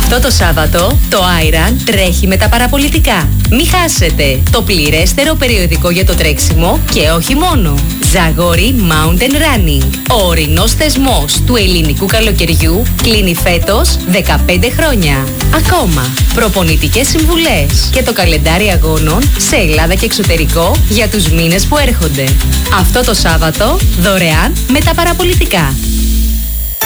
Αυτό το Σάββατο το Iron τρέχει με τα παραπολιτικά. Μη χάσετε το πληρέστερο περιοδικό για το τρέξιμο και όχι μόνο. Ζαγόρι Mountain Running. Ο ορεινός θεσμός του ελληνικού καλοκαιριού κλείνει φέτος 15 χρόνια. Ακόμα, προπονητικές συμβουλές και το καλεντάρι αγώνων σε Ελλάδα και εξωτερικό για τους μήνες που έρχονται. Αυτό το Σάββατο δωρεάν με τα παραπολιτικά.